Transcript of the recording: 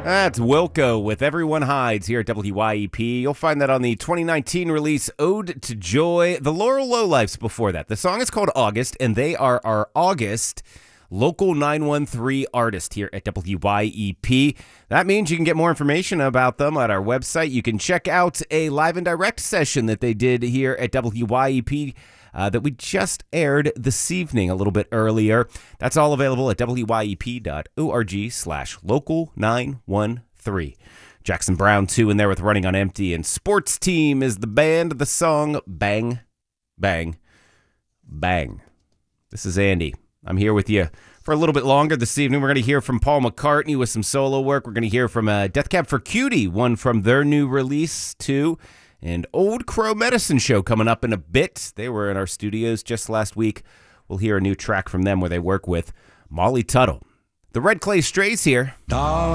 That's Wilco with Everyone Hides here at WYEP. You'll find that on the 2019 release Ode to Joy. The Laurel Lowlifes before that. The song is called August, and they are our August Local 913 artist here at WYEP. That means you can get more information about them at our website. You can check out a live and direct session that they did here at WYEP that we just aired this evening a little bit earlier. That's all available at wyep.org/local913. Jackson Browne, too, in there with Running on Empty. And Sports Team is the band of the song Bang, Bang, Bang. This is Andy. I'm here with you for a little bit longer this evening. We're going to hear from Paul McCartney with some solo work. We're going to hear from Death Cab for Cutie, one from their new release, too. And Old Crow Medicine Show coming up in a bit. They were in our studios just last week. We'll hear a new track from them where they work with Molly Tuttle. The Red Clay Strays here.